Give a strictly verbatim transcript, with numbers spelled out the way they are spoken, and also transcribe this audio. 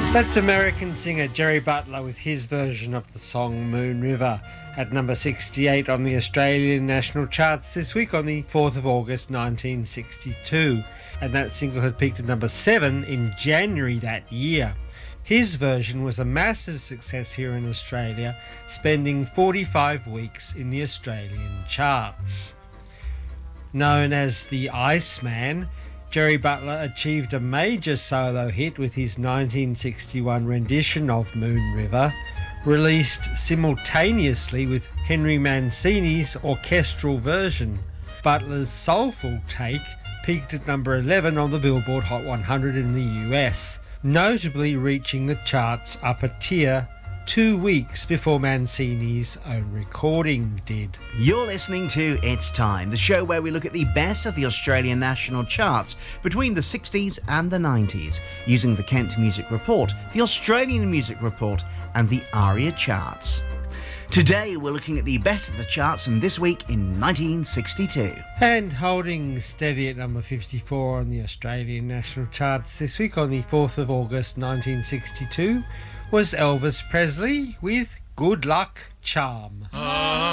That's American singer Jerry Butler with his version of the song Moon River at number sixty-eight on the Australian national charts this week on the fourth of August nineteen sixty-two, and that single had peaked at number seven in January that year. His version was a massive success here in Australia, spending forty-five weeks in the Australian charts. Known as the Iceman, Jerry Butler achieved a major solo hit with his nineteen sixty-one rendition of Moon River, released simultaneously with Henry Mancini's orchestral version. Butler's soulful take peaked at number eleven on the Billboard Hot one hundred in the U S, notably reaching the chart's upper tier two weeks before Mancini's own recording did. You're listening to It's Time, the show where we look at the best of the Australian national charts between the sixties and the nineties, using the Kent Music Report, the Australian Music Report and the ARIA charts. Today we're looking at the best of the charts from this week in nineteen sixty-two. And holding steady at number fifty-four on the Australian national charts this week on the fourth of August nineteen sixty-two was Elvis Presley with Good Luck Charm.